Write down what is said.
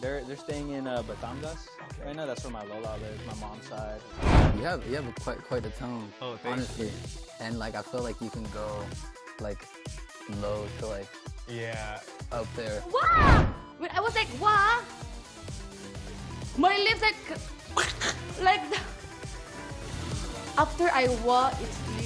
they're staying in Batangas right now. That's where my Lola lives, my mom's side. You have quite a tone, Oh, honestly. And like I feel like you can go like low to like up there. Wah! When I was like, wah! My lips like the... After I wah, it's